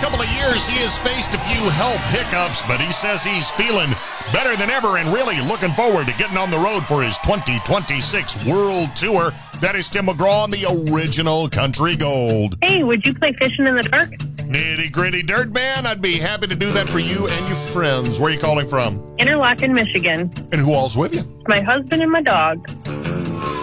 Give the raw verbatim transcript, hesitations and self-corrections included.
couple of years, he has faced a few health hiccups, but he says he's feeling better than ever and really looking forward to getting on the road for his twenty twenty-six World Tour. That is Tim McGraw on the original Country Gold. Hey, would you play fishing in the dark? Nitty gritty dirt, man. I'd be happy to do that for you and your friends. Where are you calling from? Interlaken, Michigan. And who all's with you? My husband and my dog.